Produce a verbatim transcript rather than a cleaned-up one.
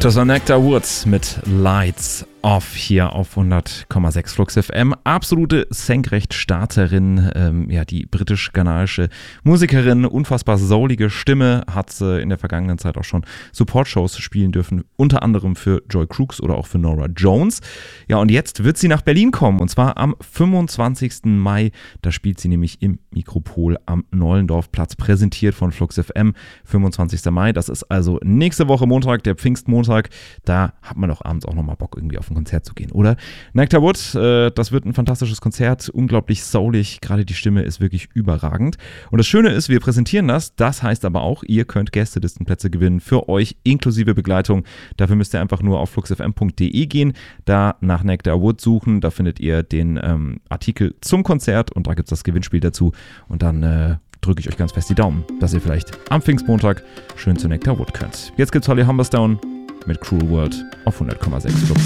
Das war Nectar Woods mit Lights Off hier auf hundert Komma sechs Flux F M. Absolute Senkrechtstarterin, ähm, ja, die britisch-ghanaische Musikerin, unfassbar soulige Stimme, hat äh, in der vergangenen Zeit auch schon Support-Shows spielen dürfen, unter anderem für Joy Crooks oder auch für Norah Jones. Ja, und jetzt wird sie nach Berlin kommen, und zwar am fünfundzwanzigsten Mai. Da spielt sie nämlich im Mikropol am Nollendorfplatz, präsentiert von Flux F M. fünfundzwanzigsten Mai, das ist also nächste Woche Montag, der Pfingstmontag. Da hat man doch abends auch nochmal Bock, irgendwie auf ein Konzert zu gehen, oder? Nectar Wood, äh, das wird ein fantastisches Konzert, unglaublich soulig, gerade die Stimme ist wirklich überragend. Und das Schöne ist, wir präsentieren das, das heißt aber auch, ihr könnt Gästelistenplätze gewinnen für euch, inklusive Begleitung. Dafür müsst ihr einfach nur auf flux f m punkt d e gehen, da nach Nectar Wood suchen, da findet ihr den ähm, Artikel zum Konzert und da gibt es das Gewinnspiel dazu und dann äh, drücke ich euch ganz fest die Daumen, dass ihr vielleicht am Pfingstmontag schön zu Nectar Wood könnt. Jetzt gibt's Holly Humberstone mit Cruel World auf hundert Komma sechs Flux.